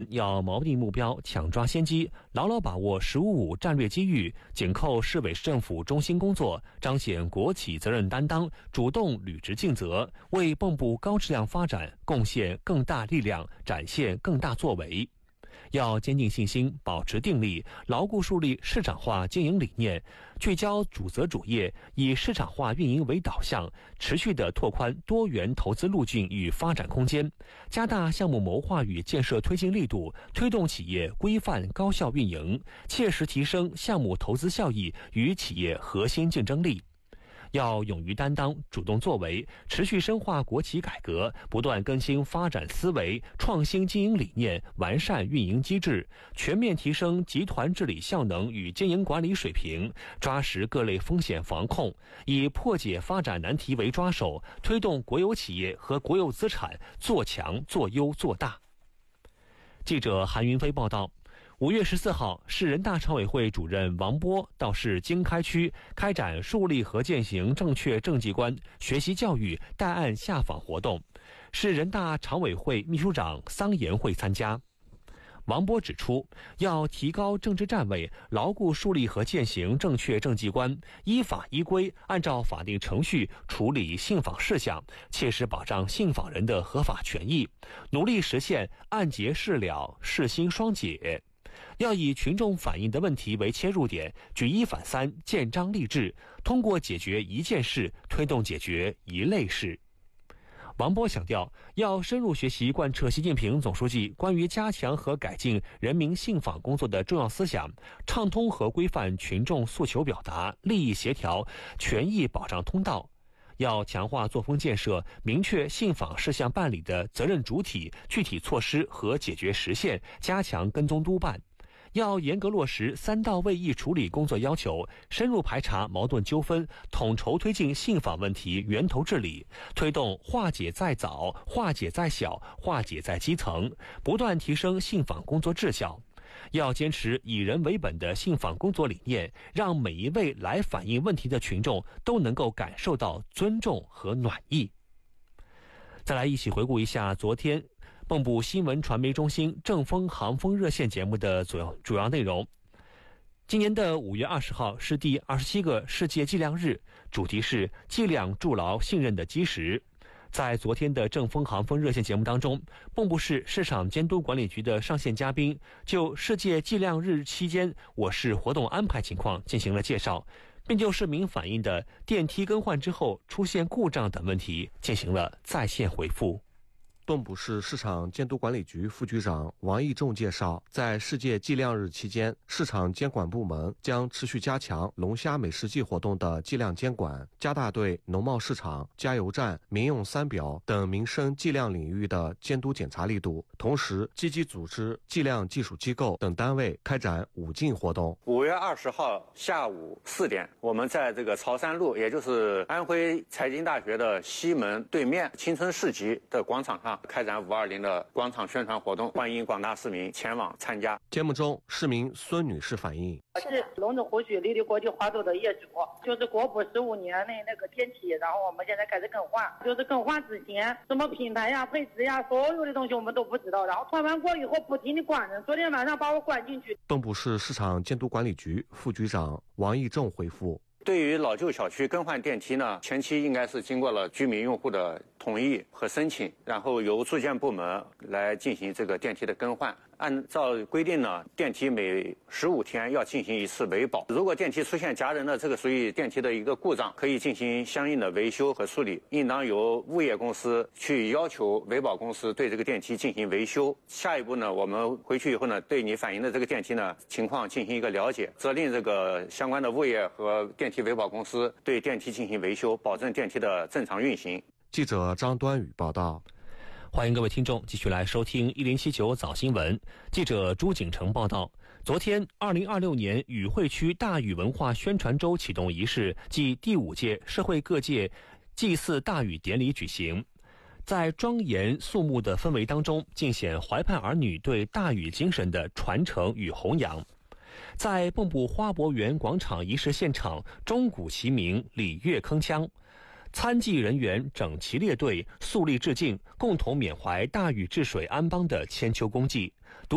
要锚定目标，抢抓先机，牢牢把握“15+5”战略机遇，紧扣市委市政府中心工作，彰显国企责任担当，主动履职尽责，为蚌埠高质量发展贡献更大力量，展现更大作为。要坚定信心，保持定力，牢固树立市场化经营理念，聚焦主责主业，以市场化运营为导向，持续地拓宽多元投资路径与发展空间，加大项目谋划与建设推进力度，推动企业规范高效运营，切实提升项目投资效益与企业核心竞争力。要勇于担当，主动作为，持续深化国企改革，不断更新发展思维，创新经营理念，完善运营机制，全面提升集团治理效能与经营管理水平，抓实各类风险防控，以破解发展难题为抓手，推动国有企业和国有资产做强、做优、做大。记者韩云飞报道。5月14号，市人大常委会主任王波到市经开区开展树立和践行正确政绩观学习教育带案下访活动，市人大常委会秘书长桑延会参加。王波指出，要提高政治站位，牢固树立和践行正确政绩观，依法依规，按照法定程序处理信访事项，切实保障信访人的合法权益，努力实现案结事了、事兴双解。要以群众反映的问题为切入点，举一反三，建章立制，通过解决一件事，推动解决一类事。王波强调，要深入学习贯彻习近平总书记关于加强和改进人民信访工作的重要思想，畅通和规范群众诉求表达、利益协调、权益保障通道。要强化作风建设，明确信访事项办理的责任主体、具体措施和解决时限，加强跟踪督办。要严格落实3到位一处理工作要求，深入排查矛盾纠纷，统筹推进信访问题源头治理，推动化解在早、化解在小、化解在基层，不断提升信访工作质效。要坚持以人为本的信访工作理念，让每一位来反映问题的群众都能够感受到尊重和暖意。再来一起回顾一下昨天蚌埠新闻传媒中心正风航风热线节目的主要内容。今年的5月20号是第27个世界计量日，主题是计量筑牢信任的基石。在昨天的正风航风热线节目当中，蚌埠市市场监督管理局的上线嘉宾就世界计量日期间我市活动安排情况进行了介绍，并就市民反映的电梯更换之后出现故障等问题进行了在线回复。 蚌埠市市场监督管理局副局长王义仲介绍，在世界计量日期间，市场监管部门将持续加强龙虾美食季活动的计量监管，加大对农贸市场、加油站、民用三表等民生计量领域的监督检查力度，同时积极组织计量技术机构等单位开展5进活动。 5月20号下午4点，我们在这个潮汕路，也就是安徽财经大学的西门对面青春市集的广场上开展520的广场宣传活动，欢迎广大市民前往参加。 节目中，市民孙女士反映， 是龙州湖区丽丽国际花朵的业主，就是国补15年的那个电梯，然后我们现在开始更换，就是更换之前什么品牌呀、配置呀，所有的东西我们都不知道，然后换完过以后不停地关着，昨天晚上把我关进去。 蚌埠市市场监督管理局副局长王义仲回复， 对于老旧小区更换电梯呢，前期应该是经过了居民用户的同意和申请，然后由住建部门来进行这个电梯的更换。按照规定呢，电梯每15天要进行一次维保。如果电梯出现夹人的这个属于电梯的一个故障，可以进行相应的维修和处理，应当由物业公司去要求维保公司对这个电梯进行维修。下一步呢，我们回去以后呢，对你反映的这个电梯呢情况进行一个了解，责令这个相关的物业和电梯维保公司对电梯进行维修，保证电梯的正常运行。 记者张端宇报道。 欢迎各位听众继续来收听1079早新闻。记者朱景成报道，昨天2026年语汇区大语文化宣传周启动仪式暨第5届社会各界祭祀大语典礼举行。在庄严肃穆的氛围当中，尽显怀盼儿女对大语精神的传承与弘扬。在蚌埠花博园广场仪式现场，钟鼓齐鸣，礼乐铿锵，参祭人员整齐列队，肃立致敬，共同缅怀大禹治水安邦的千秋功绩。